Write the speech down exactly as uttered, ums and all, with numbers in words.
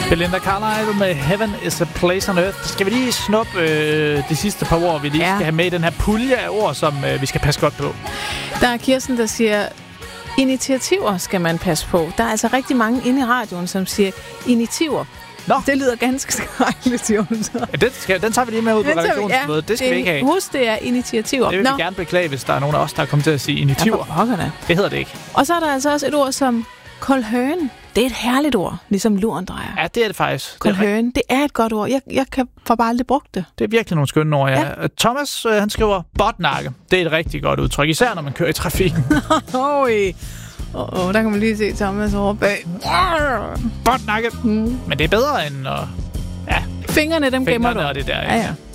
Belinda Carlisle med Heaven is a Place on Earth. Skal vi lige snuppe øh, de sidste par ord, vi lige ja. skal have med i den her pulje af ord, som øh, vi skal passe godt på? Der er Kirsten, der siger, initiativer skal man passe på. Der er altså rigtig mange inde i radioen, som siger initiativer. Nå. Det lyder ganske skrækkeligt, Jonas. Ja, den, skal, den tager vi lige med ud på redaktionsmødet. Ja, det skal det, vi ikke have. Husk, det er initiativer. Det vil Nå. vi gerne beklage, hvis der er nogen af os, der er kommet til at sige initiativer. Ja, det hedder det ikke. Og så er der altså også et ord som kolhøen. Det er et herligt ord, ligesom lurendrejer. Ja, det er det faktisk. Kolhøen, det, det er et godt ord. Jeg, jeg kan for bare aldrig brugt det. Det er virkelig nogle skønne ord, ja. ja. Thomas, øh, han skriver botnakke. Det er et rigtig godt udtryk, især når man kører i trafikken. Oj. Åh, oh, der kan man lige se Thomas over bag. Botnakke. Mm. Men det er bedre end at... Ja. Fingrene, dem gemmer du. Fingrene og det der, ja. ja, ja.